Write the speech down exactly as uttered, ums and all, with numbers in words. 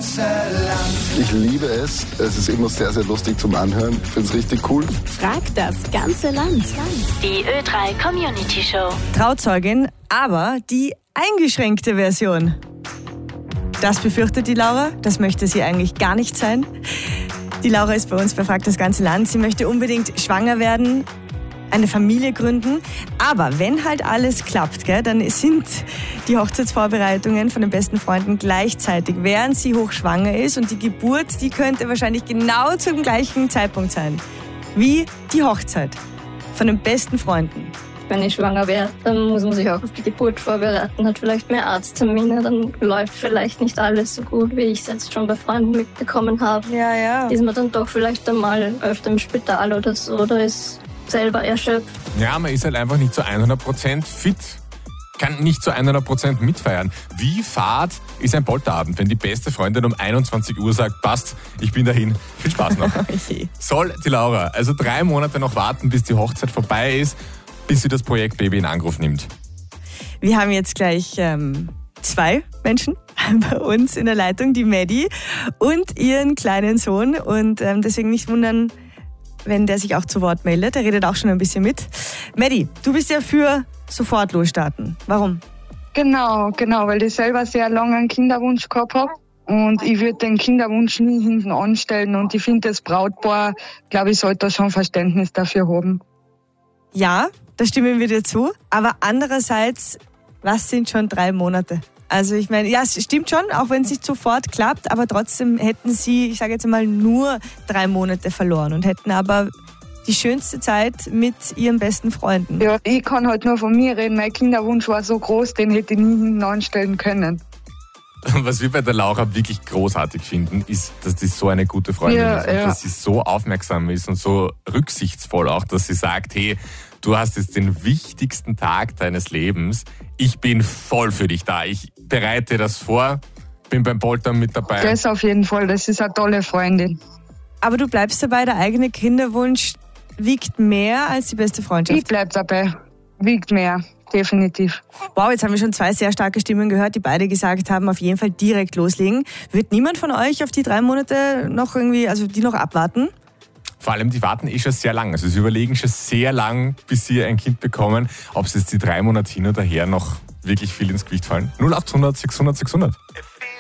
ganze Land. Ich liebe es. Es ist immer sehr, sehr lustig zum Anhören. Ich finde es richtig cool. Frag das ganze Land. Die Ö drei Community Show. Trauzeugin, aber die eingeschränkte Version. Das befürchtet die Laura. Das möchte sie eigentlich gar nicht sein. Die Laura ist bei uns bei Frag das ganze Land. Sie möchte unbedingt schwanger werden, eine Familie gründen. Aber wenn halt alles klappt, gell, dann sind die Hochzeitsvorbereitungen von den besten Freunden gleichzeitig, während sie hochschwanger ist. Und die Geburt, die könnte wahrscheinlich genau zum gleichen Zeitpunkt sein wie die Hochzeit von den besten Freunden. Wenn ich schwanger wäre, dann muss man sich auch auf die Geburt vorbereiten, hat vielleicht mehr Arzttermine, dann läuft vielleicht nicht alles so gut, wie ich es jetzt schon bei Freunden mitbekommen habe. Ja, ja. Ist man dann doch vielleicht einmal öfter im Spital oder so, oder ist selber erschöpft. Ja, man ist halt einfach nicht zu hundert Prozent fit, kann nicht zu hundert Prozent mitfeiern. Wie fad ist ein Polterabend, wenn die beste Freundin um einundzwanzig Uhr sagt, passt, ich bin dahin, viel Spaß noch. Soll die Laura also drei Monate noch warten, bis die Hochzeit vorbei ist, bis sie das Projekt Baby in Angriff nimmt? Wir haben jetzt gleich ähm, zwei Menschen bei uns in der Leitung, die Maddie und ihren kleinen Sohn. Und ähm, deswegen nicht wundern, wenn der sich auch zu Wort meldet. Der redet auch schon ein bisschen mit. Maddie, du bist ja für sofort losstarten. Warum? Genau, genau, weil ich selber sehr lange einen Kinderwunsch gehabt habe. Und ich würde den Kinderwunsch nie hinten anstellen. Und ich finde, das Brautpaar, glaube ich, sollte da schon Verständnis dafür haben. Ja, da stimmen wir dir zu. Aber andererseits, was sind schon drei Monate? Also ich meine, ja, es stimmt schon, auch wenn es nicht sofort klappt, aber trotzdem hätten sie, ich sage jetzt mal, nur drei Monate verloren und hätten aber die schönste Zeit mit ihren besten Freunden. Ja, ich kann halt nur von mir reden. Mein Kinderwunsch war so groß, den hätte ich nie hinten anstellen können. Was wir bei der Laura wirklich großartig finden, ist, dass die so eine gute Freundin Ja, ist und ja. dass sie so aufmerksam ist und so rücksichtsvoll auch, dass sie sagt, hey, du hast jetzt den wichtigsten Tag deines Lebens, ich bin voll für dich da, ich bereite das vor, bin beim Poltern mit dabei. Das auf jeden Fall, das ist eine tolle Freundin. Aber du bleibst dabei, der eigene Kinderwunsch wiegt mehr als die beste Freundschaft. Ich bleib dabei, wiegt mehr. Definitiv. Wow, jetzt haben wir schon zwei sehr starke Stimmen gehört, die beide gesagt haben, auf jeden Fall direkt loslegen. Wird niemand von euch auf die drei Monate noch irgendwie, also die noch abwarten? Vor allem, die warten eh schon sehr lang. Also sie überlegen schon sehr lang, bis sie ein Kind bekommen. Ob es jetzt die drei Monate hin oder her noch wirklich viel ins Gewicht fallen. null acht hundert sechshundert sechshundert.